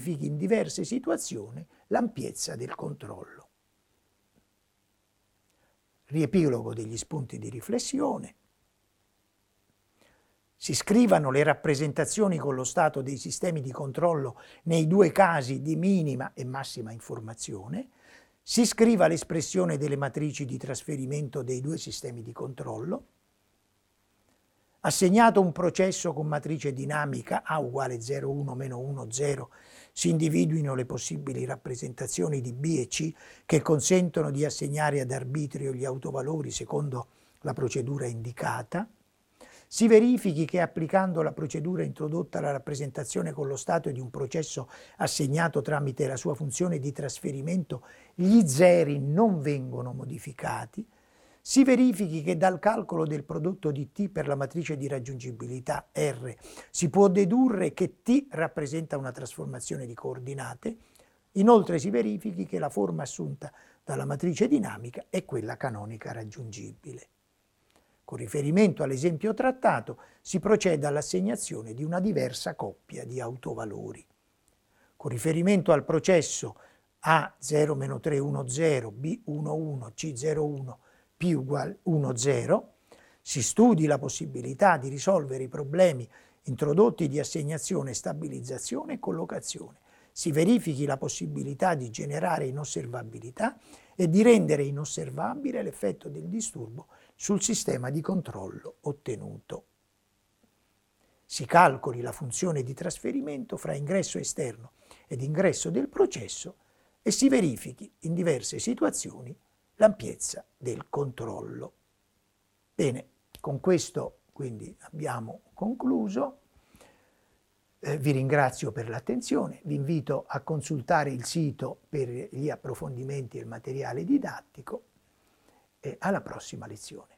verifichi in diverse situazioni l'ampiezza del controllo. Riepilogo degli spunti di riflessione. Si scrivano le rappresentazioni con lo stato dei sistemi di controllo nei due casi di minima e massima informazione. Si scriva l'espressione delle matrici di trasferimento dei due sistemi di controllo. Assegnato un processo con matrice dinamica A uguale 0, 1, meno 1, 0, si individuino le possibili rappresentazioni di B e C che consentono di assegnare ad arbitrio gli autovalori secondo la procedura indicata. Si verifichi che applicando la procedura introdotta alla rappresentazione con lo stato di un processo assegnato tramite la sua funzione di trasferimento, gli zeri non vengono modificati. Si verifichi che dal calcolo del prodotto di T per la matrice di raggiungibilità R si può dedurre che T rappresenta una trasformazione di coordinate. Inoltre si verifichi che la forma assunta dalla matrice dinamica è quella canonica raggiungibile. Con riferimento all'esempio trattato, si procede all'assegnazione di una diversa coppia di autovalori. Con riferimento al processo A0-310, B11, C01, P uguale 10, si studi la possibilità di risolvere i problemi introdotti di assegnazione, stabilizzazione e collocazione. Si verifichi la possibilità di generare inosservabilità e di rendere inosservabile l'effetto del disturbo sul sistema di controllo ottenuto. Si calcoli la funzione di trasferimento fra ingresso esterno ed ingresso del processo e si verifichi in diverse situazioni l'ampiezza del controllo. Bene, con questo quindi abbiamo concluso. Vi ringrazio per l'attenzione, vi invito a consultare il sito per gli approfondimenti e il materiale didattico e alla prossima lezione.